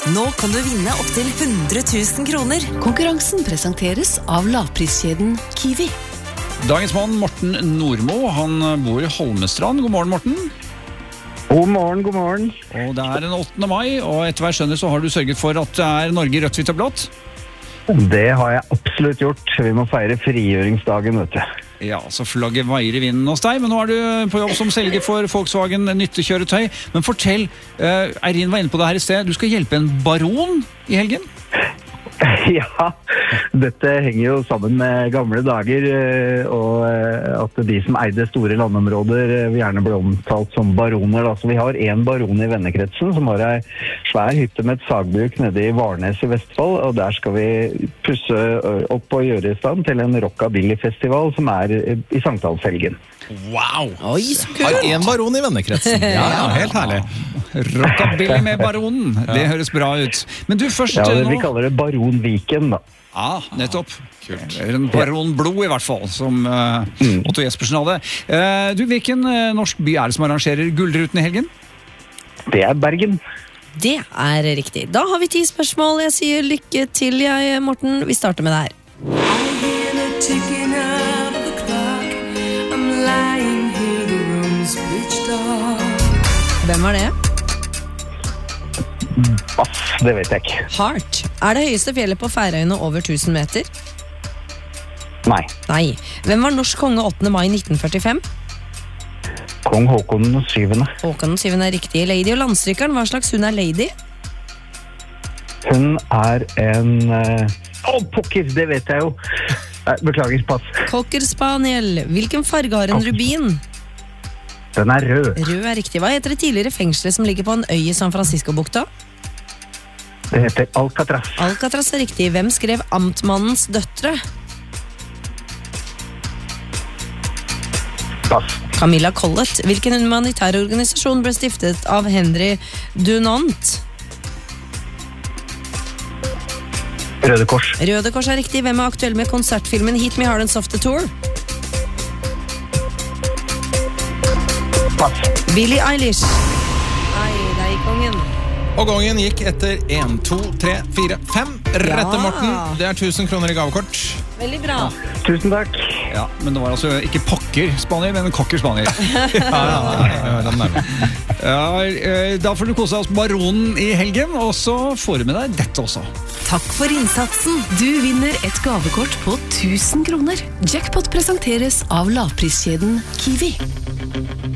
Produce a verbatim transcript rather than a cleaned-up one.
Nå kan du vinne opp til hundre tusen kroner. Konkurransen presenteres av lavpriskjeden Kiwi. Dagens mann, Morten Nordmo, han bor i Holmestrand. God morgen, Morten. God morgen, god morgen. Og det er den åttende mai, og etter hva jeg skjønner så har du sørget for at det er Norge i rødt, hvitt og blått? Det har jeg absolutt gjort. Vi må feire frigjøringsdagen, vet du. Ja, så flagget veier i vinden hos deg, men nå er du på jobb som selger for Volkswagen nyttekjøretøy. Men fortell, uh, Eirin var inne på det her i sted, du skal hjelpe en baron i helgen? Ja, dette henger jo sammen med gamle dager, og at de som eide store landområder gjerne ble omtalt som baroner. Så vi har en baron i vennekretsen som har en svær hytte med et sagbruk nede i Varnes i Vestfold, og der skal vi pusse opp og gjøre i stand til en rockabilly-festival som er i Sankthanshelgen. Wow! Oi, så kult! Har en baron i vennekretsen. Ja, ja, helt herlig. Rockabilly med baronen, det høres bra ut. Men du først Ja, nå... vi kaller det Baron Viken, da. Ja, nettopp. Kult. En baron blod i hvert fall, som uh, mm. Otto Jespersen hadde. Uh, du, hvilken uh, norsk by er det som arrangerer Gullruten i helgen? Det er Bergen. Det er riktig. Da har vi ti spørsmål. Jeg sier lykke til, jeg, Morten. Vi starter med det her. Hvem var det? Bass, det vet jeg ikke. Heart. Er det høyeste fjellet på Færøyene over tusen meter? Nei. Nei. Hvem var norsk konge åttende mai nitten førtifem? Kong Håkon den syvende. Håkon den syvende er riktig. Lady og landstrykeren, hva slags hund er Lady? Hun er en... Å, oh, pokker, det vet jeg jo. Beklager, pass. Cocker Spaniel. Hvilken farge har en rubin? Den er rød. Rød er riktig. Hva heter det tidligere fengselet som ligger på en øy i San Francisco-bukta? Det heter Alcatraz. Alcatraz er riktig. Hvem skrev Amtmannens døtre? Pass. Camilla Collett. Hvilken humanitær organisasjon ble stiftet av Henry Dunant? Røde Kors. Røde Kors er riktig. Hvem er aktuell med konsertfilmen Hit Me Hard and Soft the Tour? Pass. Billie Eilish. Nei, det er kongen. Og gongen gikk etter en, to, tre, fire, fem. Rette, Morten. Det er tusen kroner i gavekort. Veldig bra. Tusen takk. Ja, men det var altså ikke pokker Spanier, men kokker Spanier. Ja, ja, ja, den nærmere. Ja, da får du kose oss baronen i helgen, og så får du med deg dette også. Takk for innsatsen. Du vinner et gavekort på tusen kroner. Jackpot presenteres av lavpriskjeden Kiwi.